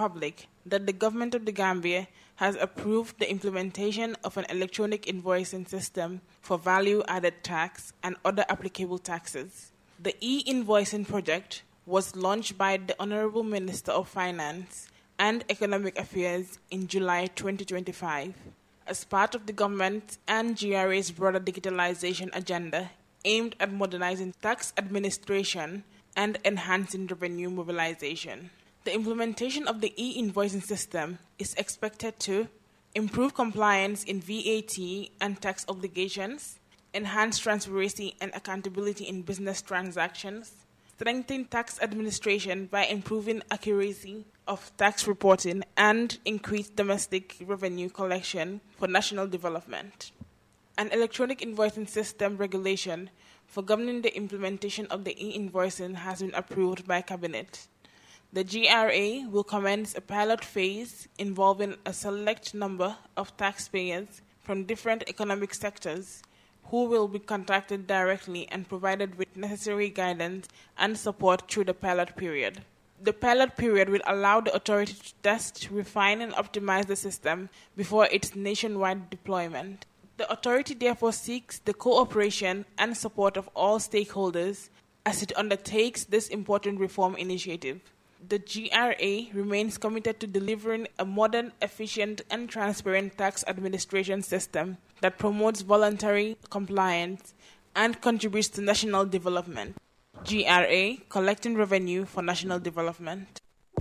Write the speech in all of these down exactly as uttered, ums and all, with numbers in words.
public that the government of the Gambia has approved the implementation of an electronic invoicing system for value-added tax and other applicable taxes. The e-invoicing project was launched by the Honorable Minister of Finance and Economic Affairs in July twenty twenty-five as part of the government and G R A's broader digitalization agenda aimed at modernizing tax administration and enhancing revenue mobilization. The implementation of the e-invoicing system is expected to improve compliance in V A T and tax obligations, enhance transparency and accountability in business transactions, strengthen tax administration by improving accuracy of tax reporting, and increase domestic revenue collection for national development. An electronic invoicing system regulation for governing the implementation of the e-invoicing has been approved by Cabinet. The G R A will commence a pilot phase involving a select number of taxpayers from different economic sectors who will be contacted directly and provided with necessary guidance and support through the pilot period. The pilot period will allow the authority to test, refine, and optimize the system before its nationwide deployment. The authority therefore seeks the cooperation and support of all stakeholders as it undertakes this important reform initiative. The G R A remains committed to delivering a modern, efficient, and transparent tax administration system that promotes voluntary compliance and contributes to national development. G R A, collecting revenue for national development.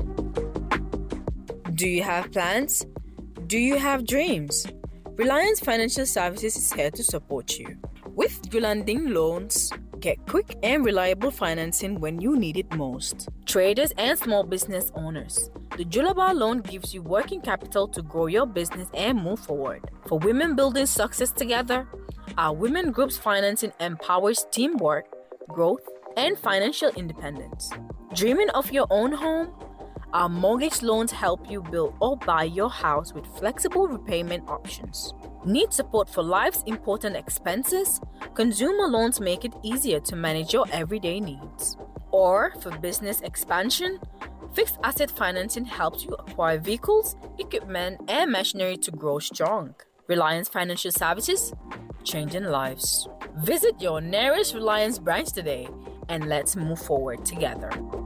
Do you have plans? Do you have dreams? Reliance Financial Services is here to support you. With Julanding Loans, get quick and reliable financing when you need it most. Traders and small business owners, the Julaba loan gives you working capital to grow your business and move forward. For women building success together, our women groups financing empowers teamwork, growth, and financial independence. Dreaming of your own home? Our mortgage loans help you build or buy your house with flexible repayment options. Need support for life's important expenses? Consumer loans make it easier to manage your everyday needs. Or for business expansion? Fixed asset financing helps you acquire vehicles, equipment, and machinery to grow strong. Reliance Financial Services, changing lives. Visit your nearest Reliance branch today and let's move forward together.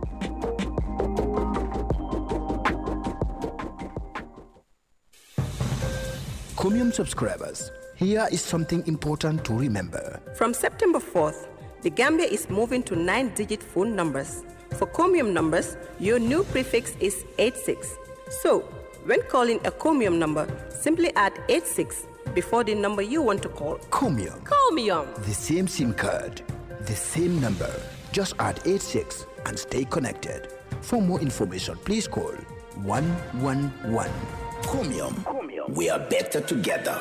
Comium subscribers, here is something important to remember. From September fourth, the Gambia is moving to nine-digit phone numbers. For Comium numbers, your new prefix is eighty-six. So, when calling a Comium number, simply add eighty-six before the number you want to call. Comium. Comium. The same SIM card, the same number. Just add eighty-six and stay connected. For more information, please call one one one. Comium. We are better together.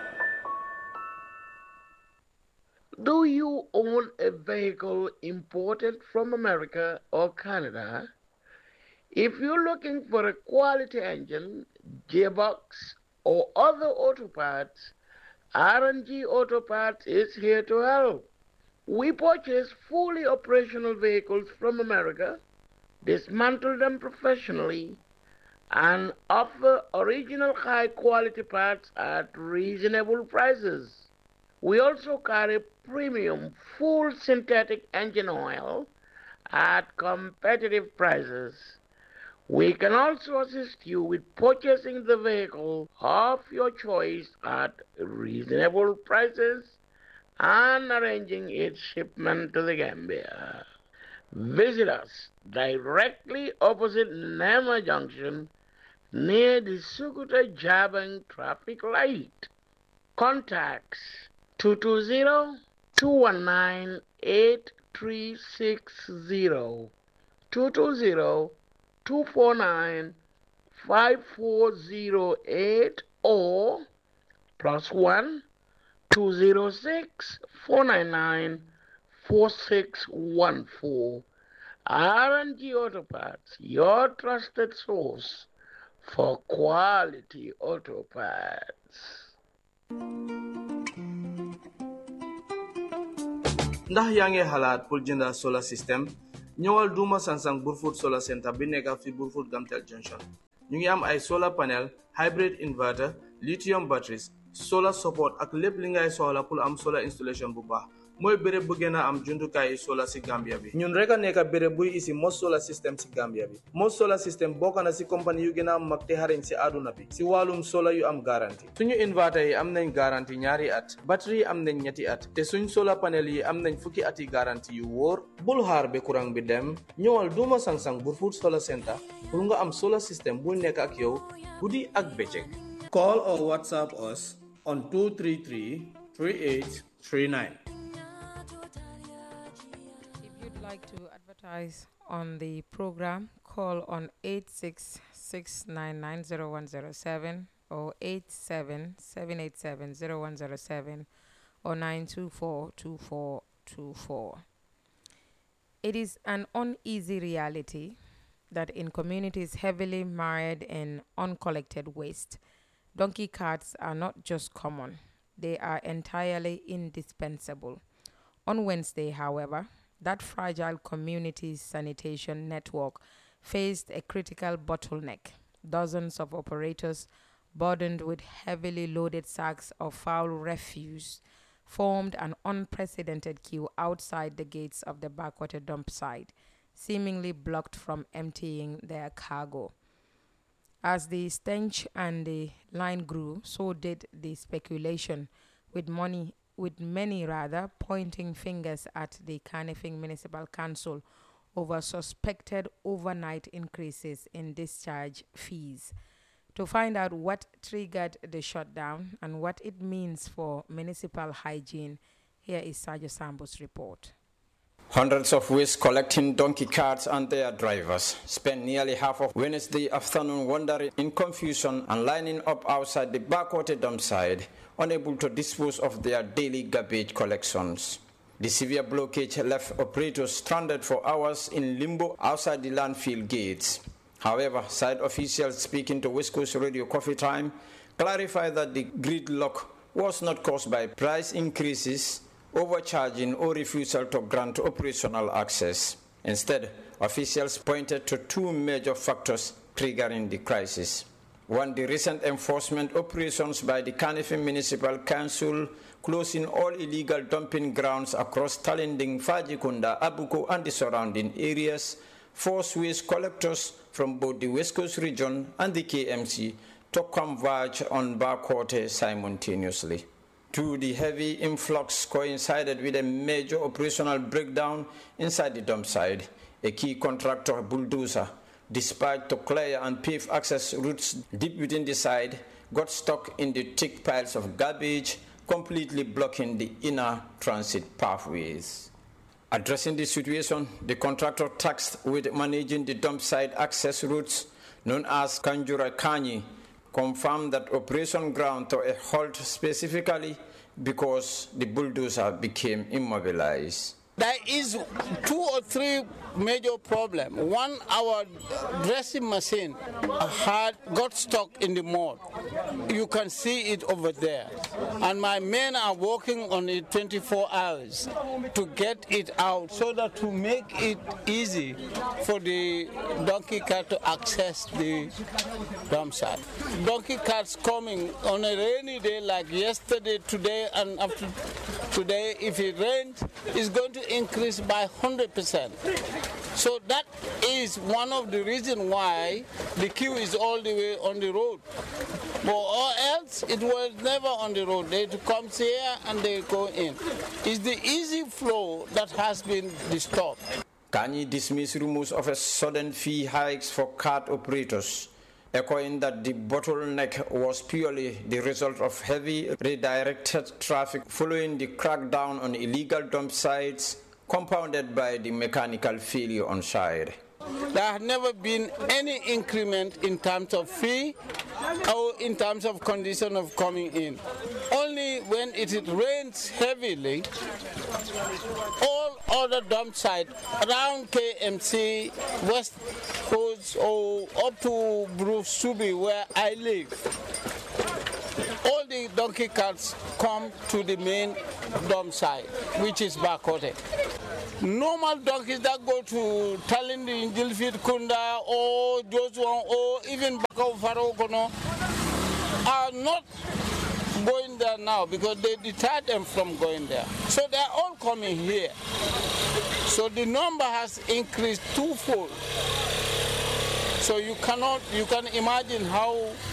Do you own a vehicle imported from America or Canada? If you're looking for a quality engine, gearbox, or other auto parts, R and G Auto Parts is here to help. We purchase fully operational vehicles from America, dismantle them professionally, and offer original high-quality parts at reasonable prices. We also carry premium full synthetic engine oil at competitive prices. We can also assist you with purchasing the vehicle of your choice at reasonable prices and arranging its shipment to the Gambia. Visit us directly opposite Nema Junction near the Sukuta Jabang traffic light. Contacts two two zero, two one nine, eight three six zero, two two zero, two four nine, five four zero eight, or plus one, two zero six, four nine nine, four six one four. R and G Auto Parts, your trusted source for quality auto parts. ndax yaa ngi xalaat pour jënda solar system ñëwal Duma Sansang Burfoot Solar Center bi nekk fi Burfoot Gamtel Junction ñu ngi am ay solar panel hybrid inverter lithium batteries solar support ak lépp li ngay soxla pour am solar installation bu baax mooy béréb bu gën a am jumtukaay solar si Gambia bi ñun rek a nekk béréb buy isi Most Solar System si Gambia bi Most Solar System bokk na si compagnie yu gën a mag te xarañ si àdduna bi si wàllum solar yu am garantie suñu inverter yi am nañ garantie ñaari at batterie yi am nañ ñetti at te suñ solar panel yi am nañ fukki ati garantie yu wóor bul xaar ba courant bi dem ñëwal Duma Sangsang Brufut Solar Center pour nga am solar system bu nekk ak yow guddi ak bëccëg. Call or WhatsApp us on two three three, three eight three nine. If you'd like to advertise on the program, call on eight six six nine nine zero one zero seven or eight seven seven eight seven zero one zero seven or nine two four two four two four. It is an uneasy reality that in communities heavily mired in uncollected waste, donkey carts are not just common, they are entirely indispensable. On Wednesday, however, that fragile community's sanitation network faced a critical bottleneck. Dozens of operators burdened with heavily loaded sacks of foul refuse formed an unprecedented queue outside the gates of the backwater dump site, seemingly blocked from emptying their cargo. As the stench and the line grew, so did the speculation, with money, with many rather pointing fingers at the Kanifing Municipal Council over suspected overnight increases in discharge fees. To find out what triggered the shutdown and what it means for municipal hygiene, here is Sergio Sambo's report. Hundreds of waste collecting donkey carts and their drivers spent nearly half of Wednesday afternoon wandering in confusion and lining up outside the backwater dump site, unable to dispose of their daily garbage collections. The severe blockage left operators stranded for hours in limbo outside the landfill gates. However, site officials speaking to West Coast Radio Coffee Time clarified that the gridlock was not caused by price increases, overcharging, or refusal to grant operational access. Instead, officials pointed to two major factors triggering the crisis. One, the recent enforcement operations by the Kanifing Municipal Council, closing all illegal dumping grounds across Talinding, Fajikunda, Abuko, and the surrounding areas, forced waste collectors from both the West Coast region and the K M C to converge on backwater simultaneously. Two, the heavy influx coincided with a major operational breakdown inside the dump site. A key contractor, Bulldozer, despite to clear and pave access routes deep within the site, got stuck in the thick piles of garbage, completely blocking the inner transit pathways. Addressing the situation, the contractor tasked with managing the dump site access routes, known as Kanjura Kanyi, confirmed that operation ground to a halt specifically because the bulldozer became immobilized. There is two or three major problems. One, our dressing machine had got stuck in the mud. You can see it over there. And my men are working on it twenty-four hours to get it out so that to make it easy for the donkey cart to access the dump site. Donkey carts coming on a rainy day like yesterday, today, and after today, if it rains, it's going to increase by one hundred percent. So that is one of the reasons why the queue is all the way on the road. But or else it was never on the road. They come here and they go in. It's the easy flow that has been disturbed. Kanyi dismissed rumors of a sudden fee hikes for cart operators, echoing that the bottleneck was purely the result of heavy redirected traffic following the crackdown on illegal dump sites, compounded by the mechanical failure on site. There has never been any increment in terms of fee or in terms of condition of coming in. Only when it rains heavily, all other dump sites around K M C, West Coast, or up to Bruce Subi, where I live, all the donkey carts come to the main dump site, which is Bakote. Normal donkeys that go to Talindi, Jilfit Kunda, or Joshua, or even Bakau Farokono are not going there now because they deterred them from going there. So they're all coming here. So the number has increased twofold. So you cannot, you can imagine how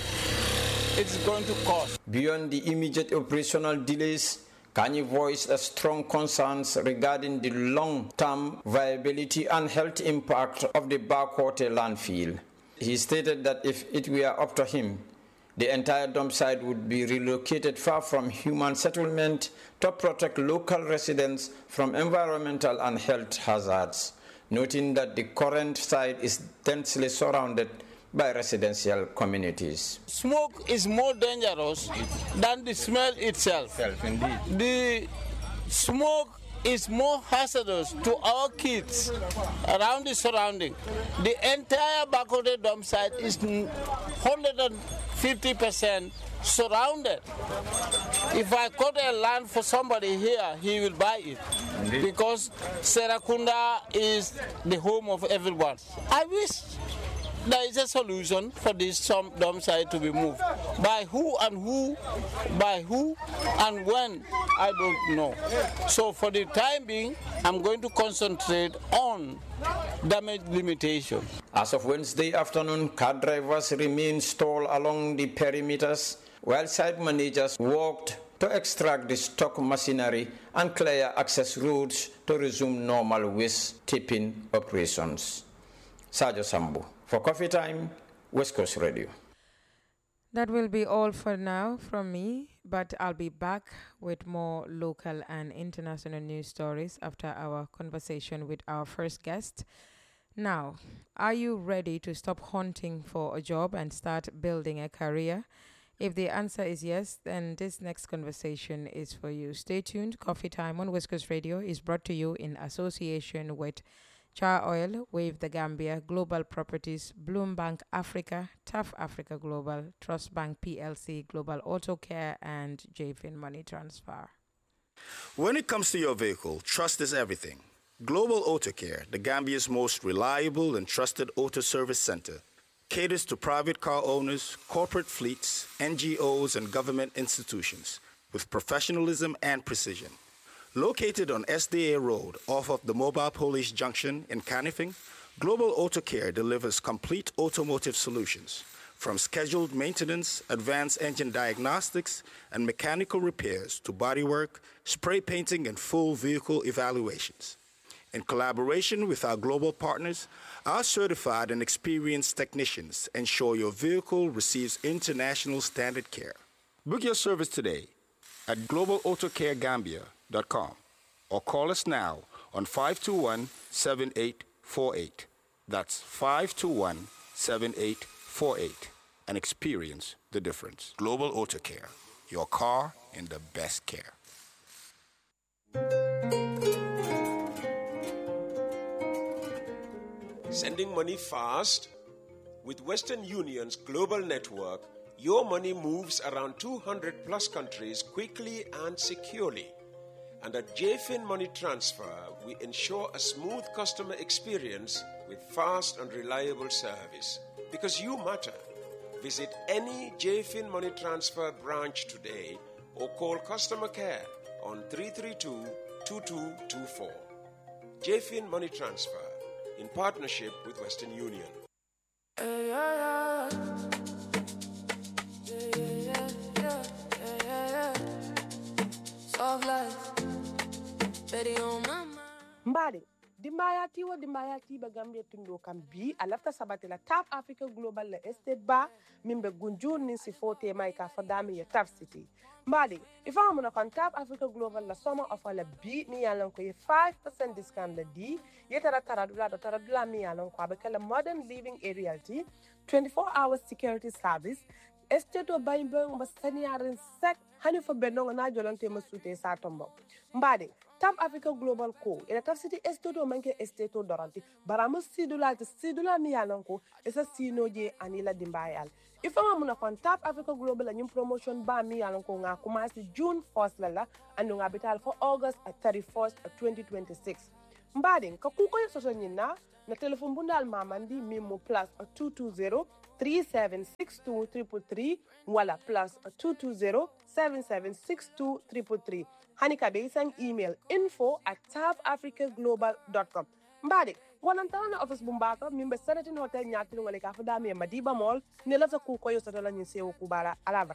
it's going to cost. Beyond the immediate operational delays, Kanye voiced a strong concerns regarding the long-term viability and health impact of the Bakote landfill. He stated that if it were up to him, the entire dump site would be relocated far from human settlement to protect local residents from environmental and health hazards, noting that the current site is densely surrounded by residential communities. Smoke is more dangerous than the smell itself. Indeed. The smoke is more hazardous to our kids around the surrounding. The entire Bakote dump site is one hundred fifty percent surrounded. If I cut a land for somebody here, he will buy it. Indeed. Because Serakunda is the home of everyone. I wish there is a solution for this dump site to be moved. By who and who, by who and when, I don't know. So for the time being, I'm going to concentrate on damage limitation. As of Wednesday afternoon, car drivers remain stalled along the perimeters, while site managers worked to extract the stock machinery and clear access routes to resume normal waste tipping operations. Sajo Sambu. For Coffee Time, West Coast Radio. That will be all for now from me, but I'll be back with more local and international news stories after our conversation with our first guest. Now, are you ready to stop hunting for a job and start building a career? If the answer is yes, then this next conversation is for you. Stay tuned. Coffee Time on West Coast Radio is brought to you in association with Char Oil, Wave the Gambia, Global Properties, Bloombank Africa, Tough Africa Global, Trust Bank P L C, Global Auto Care, and J F I N Money Transfer. When it comes to your vehicle, trust is everything. Global Auto Care, the Gambia's most reliable and trusted auto service center, caters to private car owners, corporate fleets, N G Os, and government institutions with professionalism and precision. Located on S D A Road off of the Mobile Police Junction in Canifing, Global Auto Care delivers complete automotive solutions, from scheduled maintenance, advanced engine diagnostics, and mechanical repairs to bodywork, spray painting, and full vehicle evaluations. In collaboration with our global partners, our certified and experienced technicians ensure your vehicle receives international standard care. Book your service today at global auto care gambia dot com or call us now on five two one, seven eight four eight. That's five two one, seven eight four eight and experience the difference. Global Auto Care, your car in the best care. Sending money fast? With Western Union's global network, your money moves around two hundred plus countries quickly and securely. And at J F I N Money Transfer, we ensure a smooth customer experience with fast and reliable service. Because you matter. Visit any J F I N Money Transfer branch today or call customer care on three three two, two two two four. J F I N Money Transfer, in partnership with Western Union. Hey, yeah, yeah. Yeah, yeah, yeah, yeah, yeah, yeah. Soft life. Mbadi, dimbaya tiwa dimbaya tiba Gambia tundo kambi alafta sabati la Tap Africa Global la Estate Ba mimbe gunjun ni sifote maika fadami ya Tap City. Mbadi, if I'm on a Tap Africa Global la summer offer la B mi yalon ko ye five percent discount la D yetara taradula do taradula mi yalon ko abekala modern living area twenty-four hours security service estate o bayin bayin basani yaren sek hani fo benno na jolante masute sa tombo. Mbadi, Tap Africa Global Co. Ila taf city esteto manke esteto doranti. Baramu sidula ti sidula mi yalanko esa sino je anila dimbayal. If I'm gonna kon Tap Africa Global and promotion ba mi yalanko nga kumasi June first lala and nga bital for August thirty-first twenty twenty-six. Mbading ka kuko yo soso nyina na telephone bundal mamandi mimo plus two two zero three seven six two three three wala plus two two zero seven seven six two three three. Hanika be sang email info at tap africa global dot com. Mbadi, wanantana na office bumbaka mimbe Senatin Hotel nyati ngale ka fada mi Madiba Mall ne lafta ku ko yo satala nyin sewo ku bara alabra.